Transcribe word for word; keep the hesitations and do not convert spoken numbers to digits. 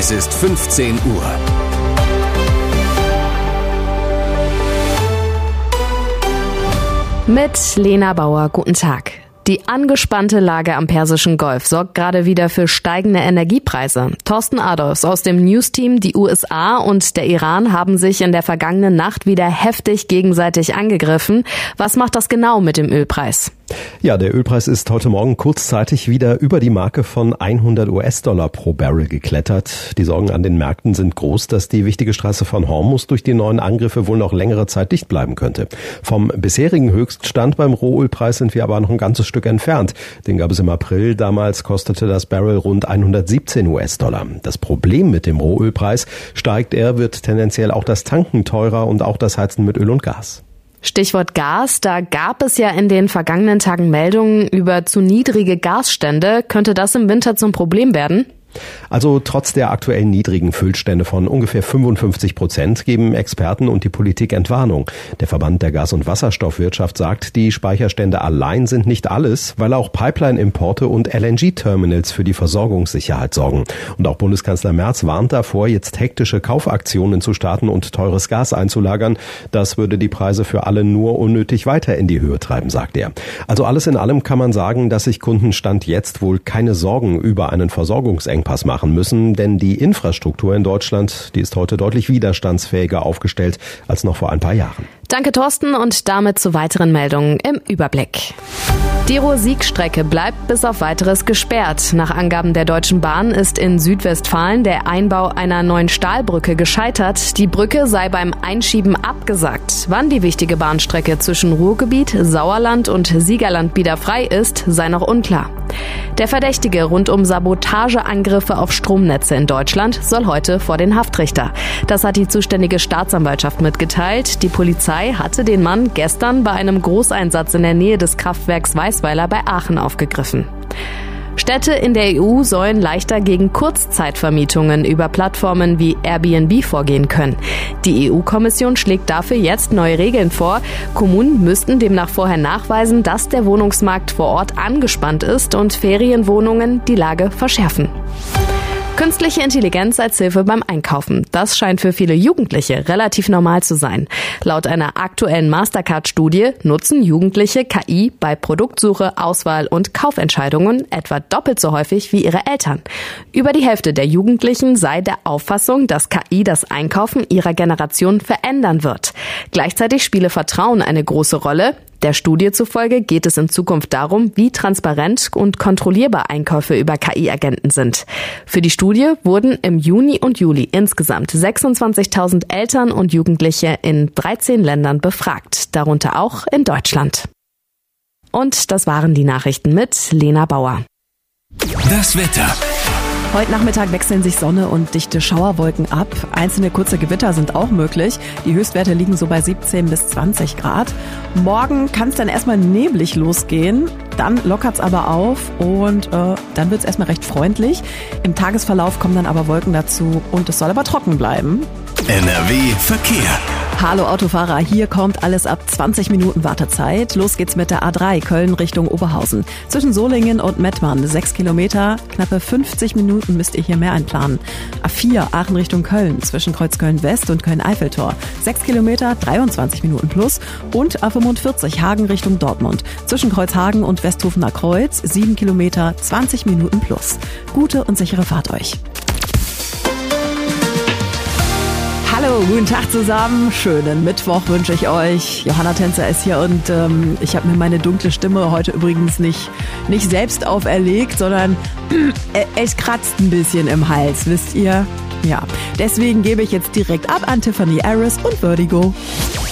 Es ist fünfzehn Uhr. Mit Lena Bauer, guten Tag. Die angespannte Lage am Persischen Golf sorgt gerade wieder für steigende Energiepreise. Thorsten Adolfs aus dem News-Team, die U S A und der Iran haben sich in der vergangenen Nacht wieder heftig gegenseitig angegriffen. Was macht das genau mit dem Ölpreis? Ja, der Ölpreis ist heute Morgen kurzzeitig wieder über die Marke von hundert US-Dollar pro Barrel geklettert. Die Sorgen an den Märkten sind groß, dass die wichtige Straße von Hormuz durch die neuen Angriffe wohl noch längere Zeit dicht bleiben könnte. Vom bisherigen Höchststand beim Rohölpreis sind wir aber noch ein ganzes Stück entfernt. Den gab es im April. Damals kostete das Barrel rund hundertsiebzehn US-Dollar. Das Problem mit dem Rohölpreis: steigt er, wird tendenziell auch das Tanken teurer und auch das Heizen mit Öl und Gas. Stichwort Gas, da gab es ja in den vergangenen Tagen Meldungen über zu niedrige Gasstände. Könnte das im Winter zum Problem werden? Also trotz der aktuell niedrigen Füllstände von ungefähr fünfundfünfzig Prozent geben Experten und die Politik Entwarnung. Der Verband der Gas- und Wasserstoffwirtschaft sagt, die Speicherstände allein sind nicht alles, weil auch Pipeline-Importe und L N G-Terminals für die Versorgungssicherheit sorgen. Und auch Bundeskanzler Merz warnt davor, jetzt hektische Kaufaktionen zu starten und teures Gas einzulagern. Das würde die Preise für alle nur unnötig weiter in die Höhe treiben, sagt er. Also alles in allem kann man sagen, dass sich Kunden Stand jetzt wohl keine Sorgen über einen Versorgungsengpass Pass machen müssen, denn die Infrastruktur in Deutschland, die ist heute deutlich widerstandsfähiger aufgestellt als noch vor ein paar Jahren. Danke, Thorsten, und damit zu weiteren Meldungen im Überblick. Die Ruhr-Sieg-Strecke bleibt bis auf Weiteres gesperrt. Nach Angaben der Deutschen Bahn ist in Südwestfalen der Einbau einer neuen Stahlbrücke gescheitert. Die Brücke sei beim Einschieben abgesagt. Wann die wichtige Bahnstrecke zwischen Ruhrgebiet, Sauerland und Siegerland wieder frei ist, sei noch unklar. Der Verdächtige rund um Sabotageangriffe auf Stromnetze in Deutschland soll heute vor den Haftrichter. Das hat die zuständige Staatsanwaltschaft mitgeteilt. Die Polizei hatte den Mann gestern bei einem Großeinsatz in der Nähe des Kraftwerks Weißweiler bei Aachen aufgegriffen. Städte in der E U sollen leichter gegen Kurzzeitvermietungen über Plattformen wie Airbnb vorgehen können. Die E U-Kommission schlägt dafür jetzt neue Regeln vor. Kommunen müssten demnach vorher nachweisen, dass der Wohnungsmarkt vor Ort angespannt ist und Ferienwohnungen die Lage verschärfen. Künstliche Intelligenz als Hilfe beim Einkaufen. Das scheint für viele Jugendliche relativ normal zu sein. Laut einer aktuellen Mastercard-Studie nutzen Jugendliche K I bei Produktsuche, Auswahl und Kaufentscheidungen etwa doppelt so häufig wie ihre Eltern. Über die Hälfte der Jugendlichen sei der Auffassung, dass K I das Einkaufen ihrer Generation verändern wird. Gleichzeitig spiele Vertrauen eine große Rolle. Der Studie zufolge geht es in Zukunft darum, wie transparent und kontrollierbar Einkäufe über K I-Agenten sind. Für die Studie wurden im Juni und Juli insgesamt sechsundzwanzigtausend Eltern und Jugendliche in dreizehn Ländern befragt, darunter auch in Deutschland. Und das waren die Nachrichten mit Lena Bauer. Das Wetter. Heute Nachmittag wechseln sich Sonne und dichte Schauerwolken ab. Einzelne kurze Gewitter sind auch möglich. Die Höchstwerte liegen so bei siebzehn bis zwanzig Grad. Morgen kann es dann erstmal neblig losgehen. Dann lockert's aber auf und äh, dann wird's erstmal recht freundlich. Im Tagesverlauf kommen dann aber Wolken dazu und es soll aber trocken bleiben. N R W Verkehr. Hallo Autofahrer, hier kommt alles ab zwanzig Minuten Wartezeit. Los geht's mit der A drei Köln Richtung Oberhausen. Zwischen Solingen und Mettmann sechs Kilometer, knappe fünfzig Minuten müsst ihr hier mehr einplanen. A vier Aachen Richtung Köln zwischen Kreuzköln West und Köln-Eiffeltor sechs Kilometer, dreiundzwanzig Minuten plus. Und A fünfundvierzig Hagen Richtung Dortmund zwischen Kreuzhagen und Westhofener Kreuz sieben Kilometer, zwanzig Minuten plus. Gute und sichere Fahrt euch. Hallo, guten Tag zusammen. Schönen Mittwoch wünsche ich euch. Johanna Tänzer ist hier und ähm, ich habe mir meine dunkle Stimme heute übrigens nicht, nicht selbst auferlegt, sondern äh, es kratzt ein bisschen im Hals, wisst ihr? Ja, deswegen gebe ich jetzt direkt ab an Tiffany Harris und Vertigo.